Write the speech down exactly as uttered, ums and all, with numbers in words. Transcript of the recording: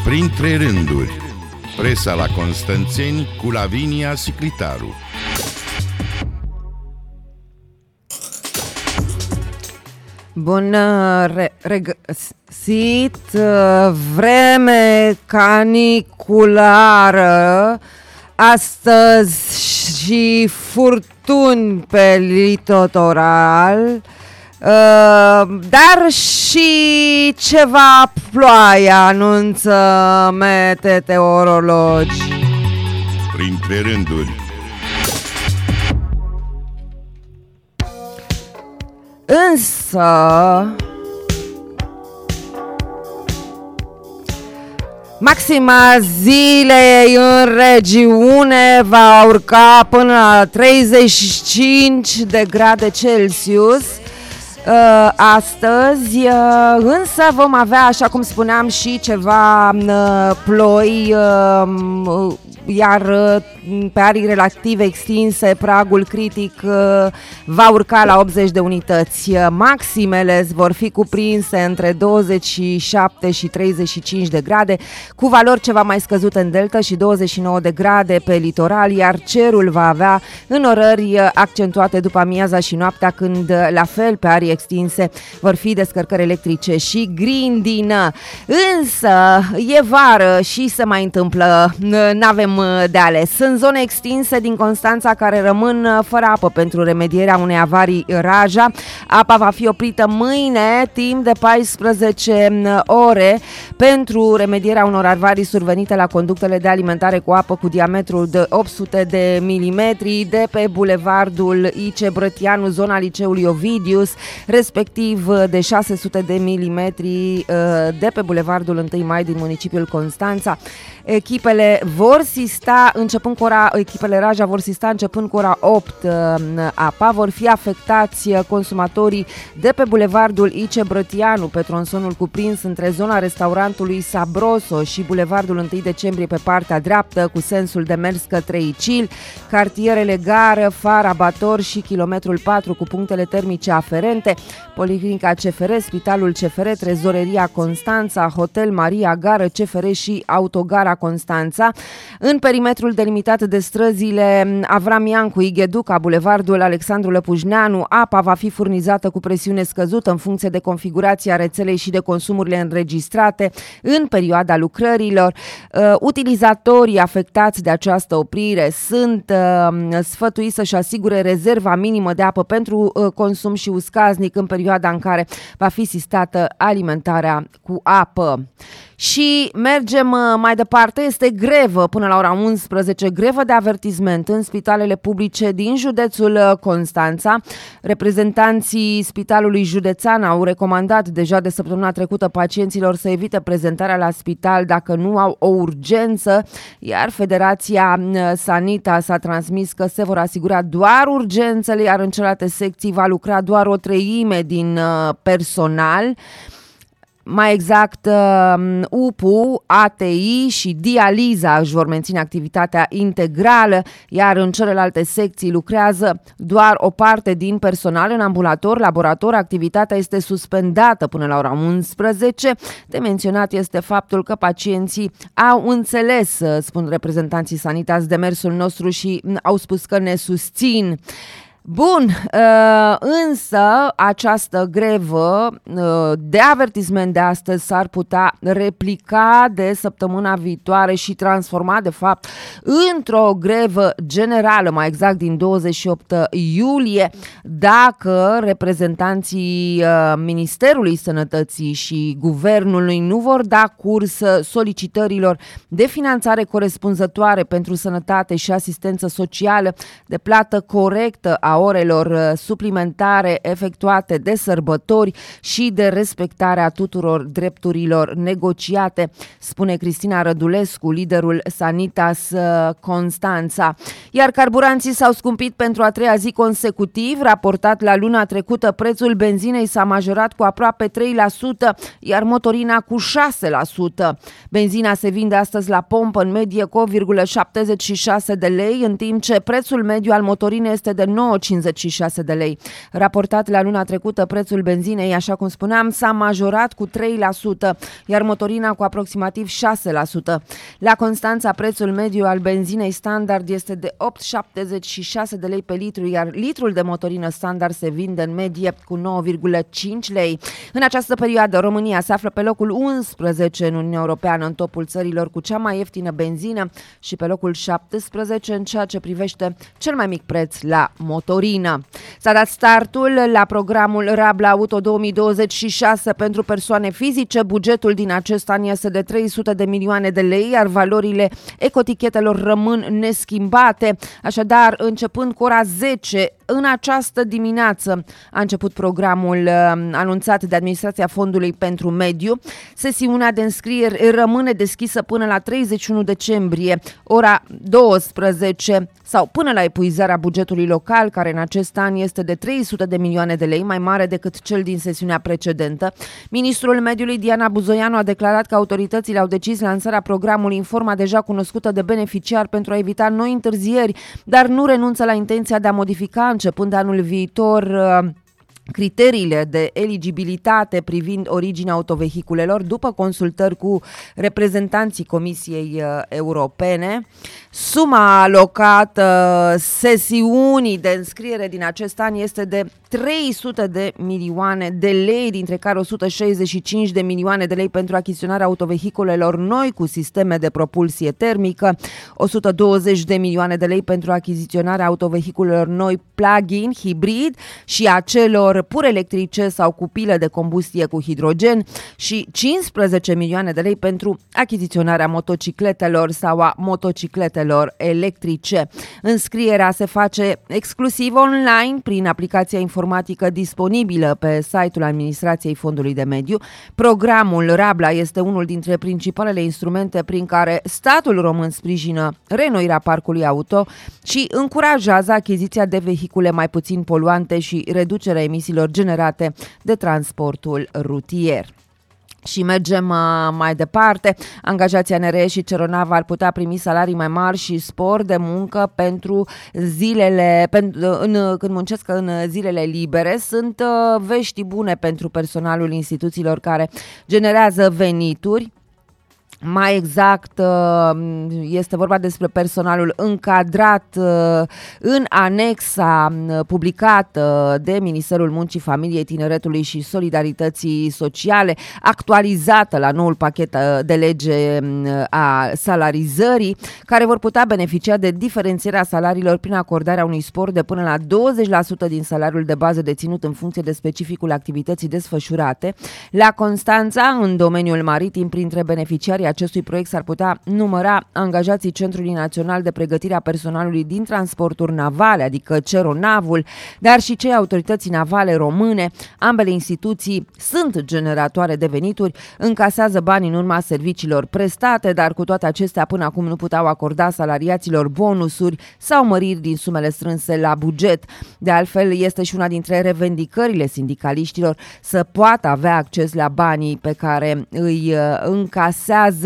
Printre rânduri, presa la Constanțeni cu Lavinia Siclitaru. Bună regăsit, vreme caniculară, astăzi și furtuni pe litoral, dar și ceva ploaie anunță meteorologi. Printre rânduri. Însă maxima zilei în regiune va urca până la treizeci și cinci de grade Celsius astăzi, însă vom avea, așa cum spuneam, și ceva ploi, iar pe arii relativ extinse pragul critic va urca la optzeci de unități. Maximele vor fi cuprinse între douăzeci și șapte și treizeci și cinci de grade, cu valori ceva mai scăzute în delta și douăzeci și nouă de grade pe litoral, iar cerul va avea înnorări accentuate după amiaza și noaptea, când la fel pe arii extinse vor fi descărcări electrice și grindină. Însă e vară și se mai întâmplă, n-avem de ales. Sunt zone extinse din Constanța care rămân fără apă pentru remedierea unei avarii Raja. Apa va fi oprită mâine timp de paisprezece ore pentru remedierea unor avarii survenite la conductele de alimentare cu apă cu diametrul de opt sute de milimetri de pe bulevardul I C Brătianu, zona liceului Ovidius, respectiv de șase sute de milimetri de pe bulevardul întâi mai din municipiul Constanța. Echipele vor sista începând cu ora, echipele Raja vor sista începând cu ora opt apa. Vor fi afectați consumatorii de pe bulevardul I C Brătianu, pe tronsonul cuprins între zona restaurantului Sabroso și bulevardul întâi decembrie pe partea dreaptă cu sensul de mers către Icil, cartierele Gară, Fara, Bator și kilometrul patru cu punctele termice aferente, Policlinica C F R, Spitalul C F R, Trezoreria Constanța, Hotel Maria, Gară C F R și Autogara Constanța. În perimetrul delimitat de străzile Avram Iancu, Igheduca, bulevardul Alexandru Lăpușneanu, apa va fi furnizată cu presiune scăzută în funcție de configurația rețelei și de consumurile înregistrate în perioada lucrărilor. Uh, utilizatorii afectați de această oprire sunt uh, sfătuiți să-și asigure rezerva minimă de apă pentru uh, consum și uscaznic în perioada în care va fi sistată alimentarea cu apă. Și mergem mai departe, este grevă până la ora unsprezece, grevă de avertisment în spitalele publice din județul Constanța. Reprezentanții Spitalului Județean au recomandat deja de săptămâna trecută pacienților să evite prezentarea la spital dacă nu au o urgență, iar Federația Sanitas a transmis că se vor asigura doar urgențele, iar în celelalte secții va lucra doar o treime din personal. Mai exact, U P U, A T I și dializa își vor menține activitatea integrală, iar în celelalte secții lucrează doar o parte din personal. În ambulator, laborator, activitatea este suspendată până la ora unsprezece. De menționat este faptul că pacienții au înțeles, spun reprezentanții Sanitas, demersul nostru și au spus că ne susțin. Bun, însă această grevă de avertisment de astăzi s-ar putea replica de săptămâna viitoare și transforma de fapt într-o grevă generală, mai exact din douăzeci și opt iulie, dacă reprezentanții Ministerului Sănătății și Guvernului nu vor da curs solicitărilor de finanțare corespunzătoare pentru sănătate și asistență socială, de plată corectă a orelor suplimentare efectuate de sărbători și de respectarea tuturor drepturilor negociate, spune Cristina Rădulescu, liderul Sanitas Constanța. Iar carburanții s-au scumpit pentru a treia zi consecutiv. Raportat la luna trecută, prețul benzinei s-a majorat cu aproape trei la sută, iar motorina cu șase la sută. Benzina se vinde astăzi la pompă în medie cu opt virgulă șaptezeci și șase de lei, în timp ce prețul mediu al motorinei este de nouă cincizeci și șase de lei. Raportat la luna trecută, prețul benzinei, așa cum spuneam, s-a majorat cu trei la sută, iar motorina cu aproximativ șase la sută. La Constanța, prețul mediu al benzinei standard este de opt virgulă șaptezeci și șase de lei pe litru, iar litrul de motorină standard se vinde în medie cu nouă virgulă cinci lei. În această perioadă, România se află pe locul unsprezece în Uniunea Europeană, în topul țărilor cu cea mai ieftină benzină și pe locul șaptesprezece în ceea ce privește cel mai mic preț la motorină. S-a dat startul la programul Rabla Auto două mii douăzeci și șase pentru persoane fizice. Bugetul din acest an este de trei sute de milioane de lei, iar valorile ecotichetelor rămân neschimbate. Așadar, începând cu ora zece în această dimineață a început programul uh, anunțat de Administrația Fondului pentru Mediu. Sesiunea de înscrieri rămâne deschisă până la treizeci și unu decembrie, ora douăsprezece, sau până la epuizarea bugetului local, care în acest an este de trei sute de milioane de lei, mai mare decât cel din sesiunea precedentă. Ministrul Mediului Diana Buzoianu a declarat că autoritățile au decis lansarea programului în forma deja cunoscută de beneficiar pentru a evita noi întârzieri, dar nu renunță la intenția de a modifica începând de anul viitor criteriile de eligibilitate privind originea autovehiculelor după consultări cu reprezentanții Comisiei Europene. Suma alocată sesiunii de înscriere din acest an este de trei sute de milioane de lei, dintre care o sută șaizeci și cinci de milioane de lei pentru achiziționarea autovehiculelor noi cu sisteme de propulsie termică, o sută douăzeci de milioane de lei pentru achiziționarea autovehiculelor noi plug-in, hibrid și a celor pur electrice sau cu pile de combustie cu hidrogen și cincisprezece milioane de lei pentru achiziționarea motocicletelor sau a motocicletelor electrice. Înscrierea se face exclusiv online prin aplicația informatică disponibilă pe site-ul Administrației Fondului de Mediu. Programul Rabla este unul dintre principalele instrumente prin care statul român sprijină reînnoirea parcului auto și încurajează achiziția de vehicule mai puțin poluante și reducerea emisiilor generate de transportul rutier. Și mergem uh, mai departe. Angajații A N R E și Ceronav ar putea primi salarii mai mari și spor de muncă pentru zilele, pentru, în, când muncesc în zilele libere. Sunt uh, vești bune pentru personalul instituțiilor care generează venituri. Mai exact, este vorba despre personalul încadrat în anexa publicată de Ministerul Muncii, Familiei, Tineretului și Solidarității Sociale, actualizată la noul pachet de lege a salarizării, care vor putea beneficia de diferențierea salariilor prin acordarea unui spor de până la douăzeci la sută din salariul de bază deținut în funcție de specificul activității desfășurate. La Constanța, în domeniul maritim, printre beneficiarii acestui proiect s-ar putea număra angajații Centrului Național de Pregătire a Personalului din Transporturi Navale, adică Ceronavul, dar și cei autorității navale române. Ambele instituții sunt generatoare de venituri, încasează bani în urma serviciilor prestate, dar cu toate acestea până acum nu puteau acorda salariaților bonusuri sau măriri din sumele strânse la buget. De altfel, este și una dintre revendicările sindicaliștilor să poată avea acces la banii pe care îi încasează